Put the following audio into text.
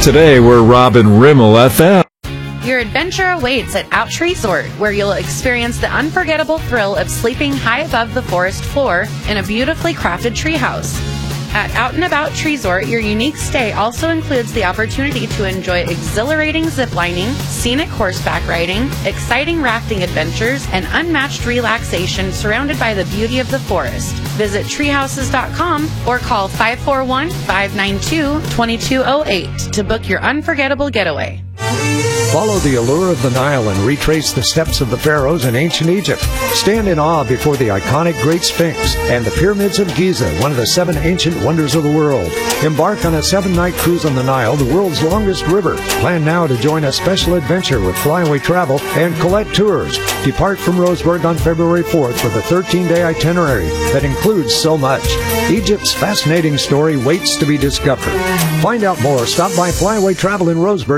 Today, we're Robin Rimmel FM. Your adventure awaits at Out Resort, where you'll experience the unforgettable thrill of sleeping high above the forest floor in a beautifully crafted treehouse. At Out and About Resort, your unique stay also includes the opportunity to enjoy exhilarating ziplining, scenic horseback riding, exciting rafting adventures, and unmatched relaxation surrounded by the beauty of the forest. Visit treehouses.com or call 541-592-2208 to book your unforgettable getaway. Follow the allure of the Nile and retrace the steps of the pharaohs in ancient Egypt. Stand in awe before the iconic Great Sphinx and the pyramids of Giza, one of the 7 ancient wonders of the world. Embark on a 7-night cruise on the Nile, the world's longest river. Plan now to join a special adventure with Flyaway Travel and Colette Tours. Depart from Roseburg on February 4th with a 13-day itinerary that includes so much. Egypt's fascinating story waits to be discovered. Find out more. Stop by Flyaway Travel in Roseburg